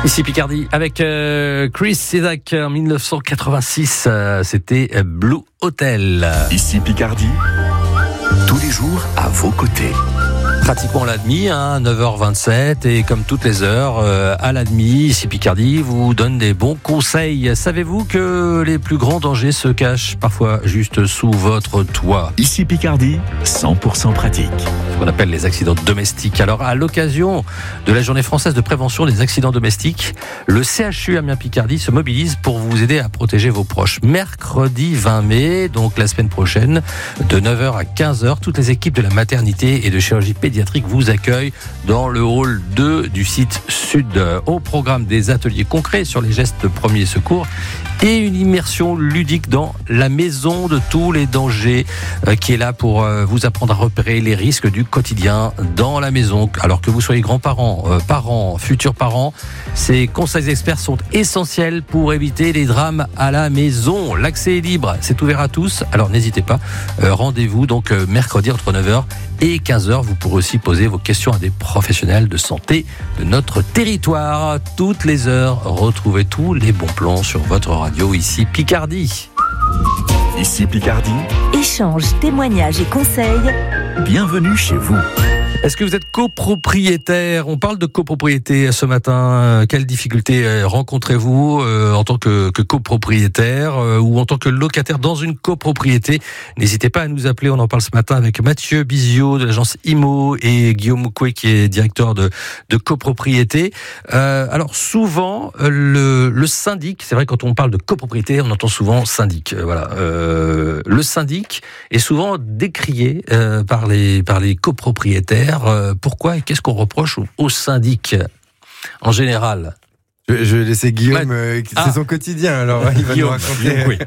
Ici Picardie avec Chris Isaak en 1986, c'était Blue Hotel. Ici Picardie, tous les jours à vos côtés. Pratiquement à la demi, 9h27, et comme toutes les heures, à la demi, ici Picardie vous donne des bons conseils. Savez-vous que les plus grands dangers se cachent parfois juste sous votre toit? Ici Picardie, 100% pratique. Ce qu'on appelle les accidents domestiques. Alors, à l'occasion de la Journée française de prévention des accidents domestiques, le CHU Amiens-Picardie se mobilise pour vous aider à protéger vos proches. Mercredi 20 mai, donc la semaine prochaine, de 9h à 15h, toutes les équipes de la maternité et de chirurgie pédiatrique vous accueille dans le hall 2 du site sud. Au programme des ateliers concrets sur les gestes de premier secours et une immersion ludique dans la maison de tous les dangers qui est là pour vous apprendre à repérer les risques du quotidien dans la maison. Alors que vous soyez grands-parents, parents, futurs parents, ces conseils experts sont essentiels pour éviter les drames à la maison. L'accès est libre, c'est ouvert à tous, alors n'hésitez pas. Rendez-vous donc mercredi entre 9h et 15h. Vous pourrez aussi poser vos questions à des professionnels de santé de notre territoire. Toutes les heures, retrouvez tous les bons plans sur votre radio ici Picardie. Ici Picardie, échanges, témoignages et conseils. Bienvenue chez vous. Est-ce que vous êtes copropriétaire? On parle de copropriété ce matin. Quelles difficultés rencontrez-vous en tant que copropriétaire ou en tant que locataire dans une copropriété? N'hésitez pas à nous appeler. On en parle ce matin avec Mathieu Bizio de l'agence IMO et Guillaume Moukoué qui est directeur de copropriété. Alors souvent, le syndic, c'est vrai quand on parle de copropriété, on entend souvent syndic. Voilà. Le syndic est souvent décrié par les copropriétaires. Pourquoi et qu'est-ce qu'on reproche au syndic en général? Je vais laisser Guillaume, c'est son quotidien, alors il va nous raconter. Oui.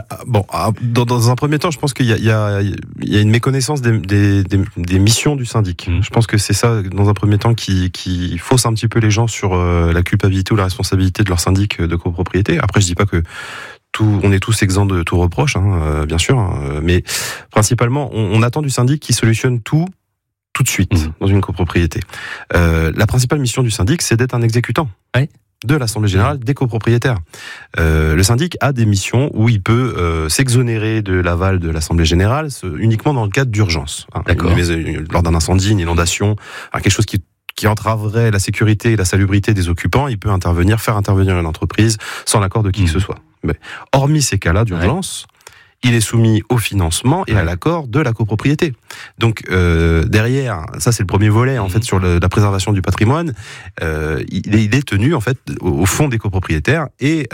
Dans un premier temps, je pense qu'il y a une méconnaissance des missions du syndic. Je pense que c'est ça, dans un premier temps, qui fausse un petit peu les gens sur la culpabilité ou la responsabilité de leur syndic de copropriété. Après, je dis pas que on est tous exempts de tout reproche, bien sûr, mais principalement, on attend du syndic qui solutionne tout de suite dans une copropriété. La principale mission du syndic, c'est d'être un exécutant de l'Assemblée Générale des copropriétaires. Le syndic a des missions où il peut s'exonérer de l'aval de l'Assemblée Générale uniquement dans le cadre d'urgence. Lors d'un incendie, une inondation, quelque chose qui entraverait la sécurité et la salubrité des occupants, il peut faire intervenir une entreprise sans l'accord de qui que ce soit. Mais, hormis ces cas-là d'urgence, il est soumis au financement et à l'accord de la copropriété. Donc derrière, ça c'est le premier volet en fait sur la préservation du patrimoine. Il est tenu en fait au fond des copropriétaires et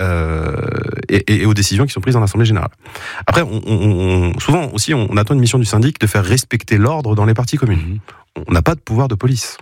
aux décisions qui sont prises dans l'Assemblée Générale. Après, souvent aussi on attend une mission du syndic de faire respecter l'ordre dans les parties communes. On n'a pas de pouvoir de police.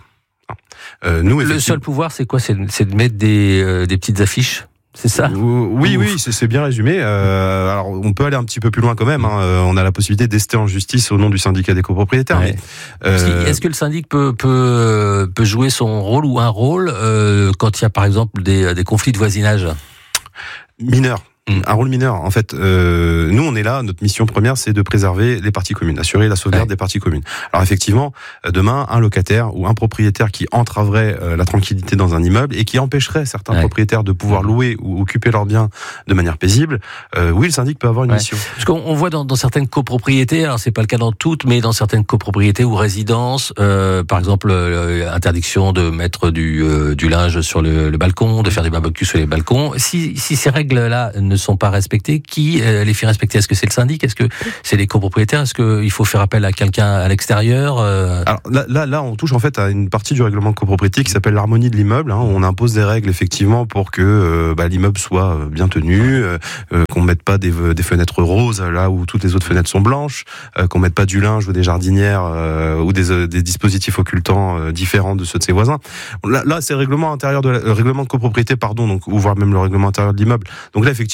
Le seul pouvoir, c'est quoi? C'est de mettre des petites affiches? C'est ça? Oui, c'est bien résumé. Alors, on peut aller un petit peu plus loin quand même. On a la possibilité d'ester en justice au nom du syndicat des copropriétaires. Ouais. Est-ce que le syndic peut jouer son rôle ou un rôle quand il y a par exemple des conflits de voisinage? Mineur. Un rôle mineur. En fait, nous, on est là, notre mission première, c'est de préserver les parties communes, assurer la sauvegarde des parties communes. Alors effectivement, demain, un locataire ou un propriétaire qui entraverait la tranquillité dans un immeuble et qui empêcherait certains propriétaires de pouvoir louer ou occuper leurs biens de manière paisible, oui, le syndic peut avoir une mission. Parce qu'on voit dans certaines copropriétés, alors c'est pas le cas dans toutes, mais dans certaines copropriétés ou résidences, par exemple, interdiction de mettre du linge sur le balcon, de faire des barbecues sur les balcons. Si ces règles-là ne sont pas respectées, qui les fait respecter? Est-ce que c'est le syndic? Est-ce que c'est les copropriétaires? Est-ce qu'il faut faire appel à quelqu'un à l'extérieur? Alors là, on touche en fait à une partie du règlement de copropriété qui s'appelle l'harmonie de l'immeuble. On impose des règles effectivement pour que l'immeuble soit bien tenu, qu'on mette pas des fenêtres roses là où toutes les autres fenêtres sont blanches, qu'on mette pas du linge ou des jardinières ou des dispositifs occultants différents de ceux de ses voisins. Là, c'est le règlement intérieur règlement de copropriété, donc ou voire même le règlement intérieur de l'immeuble. Donc là, effectivement,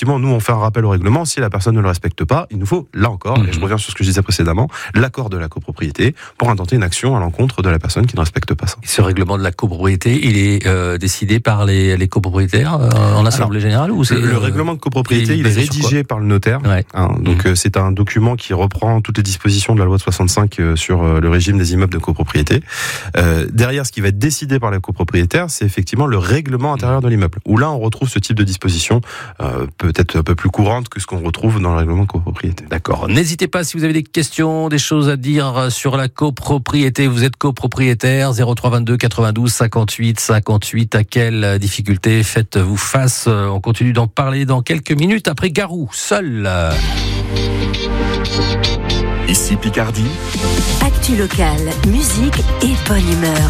effectivement, nous, on fait un rappel au règlement. Si la personne ne le respecte pas, il nous faut, là encore, et je reviens sur ce que je disais précédemment, l'accord de la copropriété pour intenter une action à l'encontre de la personne qui ne respecte pas ça. Et ce règlement de la copropriété, il est décidé par les copropriétaires en assemblée générale ou c'est le règlement de copropriété, il est rédigé par le notaire. Ouais. Donc c'est un document qui reprend toutes les dispositions de la loi de 65 sur le régime des immeubles de copropriété. Derrière, ce qui va être décidé par les copropriétaires, c'est effectivement le règlement intérieur de l'immeuble. Où là, on retrouve ce type de disposition, peut-être un peu plus courante que ce qu'on retrouve dans le règlement de copropriété. D'accord. N'hésitez pas si vous avez des questions, des choses à dire sur la copropriété. Vous êtes copropriétaire, 03 22 92 58 58. À quelle difficulté faites-vous face? On continue d'en parler dans quelques minutes après Garou, seul. Ici Picardie. Actu locale, musique et bonne humeur.